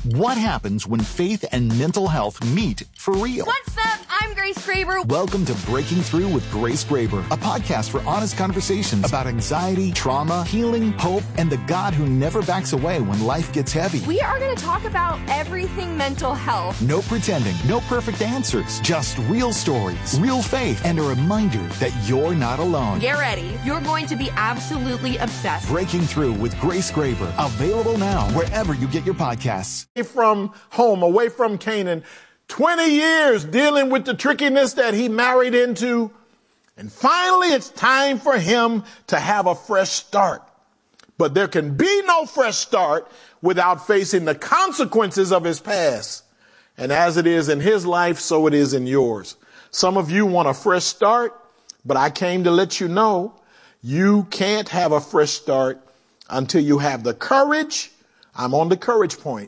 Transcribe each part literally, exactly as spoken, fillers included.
What happens when faith and mental health meet for real? What's up? I'm Grace Graber. Welcome to Breaking Through with Grace Graber, a podcast for honest conversations about anxiety, trauma, healing, hope, and the God who never backs away when life gets heavy. We are going to talk about everything mental health. No pretending, no perfect answers, just real stories, real faith, and a reminder that you're not alone. Get ready. You're going to be absolutely obsessed. Breaking Through with Grace Graber, available now wherever you get your podcasts. From home, away from Canaan, twenty years dealing with the trickiness that he married into. And finally, it's time for him to have a fresh start. But there can be no fresh start without facing the consequences of his past. And as it is in his life, so it is in yours. Some of you want a fresh start, but I came to let you know you can't have a fresh start until you have the courage. I'm on the courage point.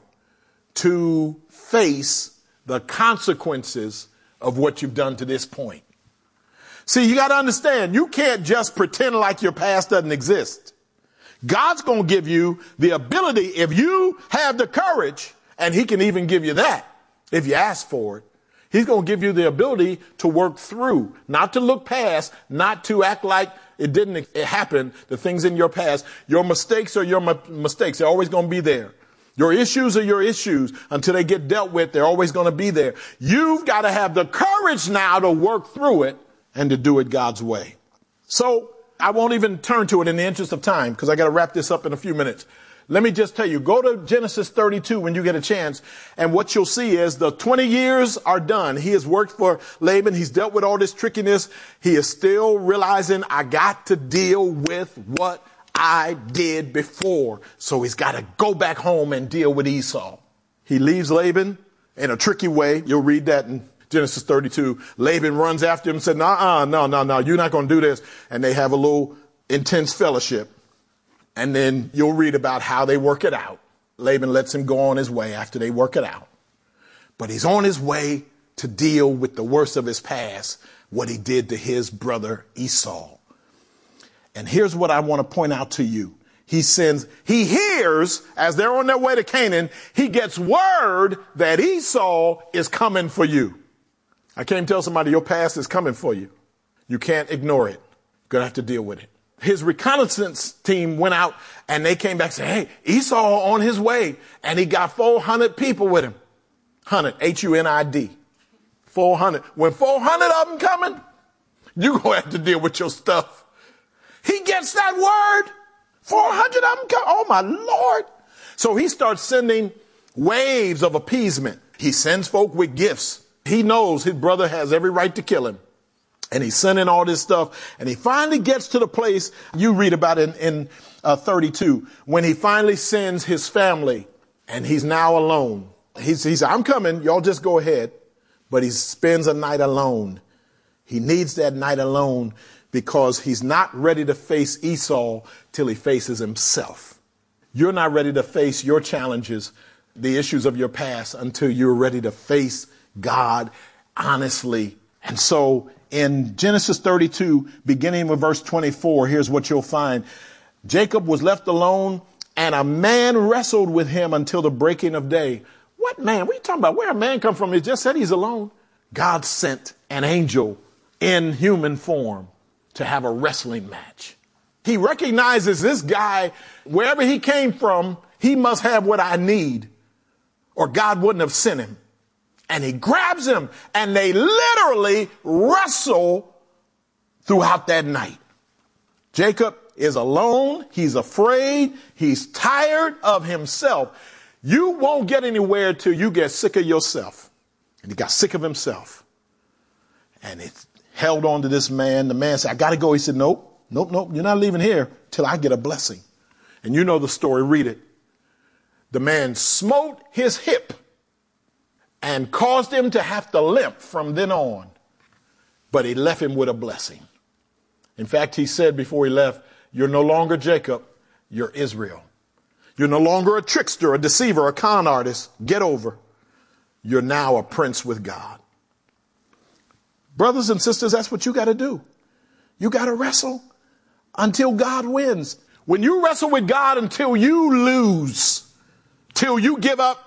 To face the consequences of what you've done to this point. See, you got to understand, you can't just pretend like your past doesn't exist. God's going to give you the ability, if you have the courage, and he can even give you that if you ask for it. He's going to give you the ability to work through, not to look past, not to act like it didn't happen, the things in your past. Your mistakes are your ma- mistakes. They're always going to be there. Your issues are your issues. Until they get dealt with, they're always going to be there. You've got to have the courage now to work through it and to do it God's way. So I won't even turn to it in the interest of time because I got to wrap this up in a few minutes. Let me just tell you, go to Genesis thirty-two when you get a chance. And what you'll see is the twenty years are done. He has worked for Laban. He's dealt with all this trickiness. He is still realizing I got to deal with what I did before. So he's got to go back home and deal with Esau. He leaves Laban in a tricky way. You'll read that in Genesis thirty-two. Laban runs after him and said, nah, no, no, no, you're not going to do this. And they have a little intense fellowship. And then you'll read about how they work it out. Laban lets him go on his way after they work it out. But he's on his way to deal with the worst of his past, what he did to his brother Esau. And here's what I want to point out to you. He sends, he hears as they're on their way to Canaan, he gets word that Esau is coming for you. I came to tell somebody your past is coming for you. You can't ignore it. You're going to have to deal with it. His reconnaissance team went out and they came back and said, hey, Esau on his way. And he got four hundred people with him. one hundred, H U N I D. four hundred. When four hundred of them coming, you're going to have to deal with your stuff. He gets that word. four hundred of them come. Oh, my Lord. So he starts sending waves of appeasement. He sends folk with gifts. He knows his brother has every right to kill him. And he's sending all this stuff. And he finally gets to the place you read about in, in uh, thirty-two, when he finally sends his family and he's now alone. He's, he said, I'm coming. Y'all just go ahead. But he spends a night alone. He needs that night alone because he's not ready to face Esau till he faces himself. You're not ready to face your challenges, the issues of your past, until you're ready to face God honestly. And so in Genesis thirty-two, beginning with verse twenty-four, here's what you'll find. Jacob was left alone, and a man wrestled with him until the breaking of day. What man? What are you talking about? Where a man come from? He just said he's alone. God sent an angel in human form to have a wrestling match. He recognizes this guy, wherever he came from, he must have what I need, or God wouldn't have sent him. And he grabs him, and they literally wrestle throughout that night. Jacob is alone. He's afraid. He's tired of himself. You won't get anywhere till you get sick of yourself. And he got sick of himself. And he held on to this man. The man said, I got to go. He said, nope, nope, nope. You're not leaving here till I get a blessing. And you know the story. Read it. The man smote his hip and caused him to have to limp from then on. But he left him with a blessing. In fact, he said before he left, you're no longer Jacob, you're Israel. You're no longer a trickster, a deceiver, a con artist. Get over. You're now a prince with God. Brothers and sisters, that's what you got to do. You got to wrestle until God wins. When you wrestle with God until you lose, till you give up,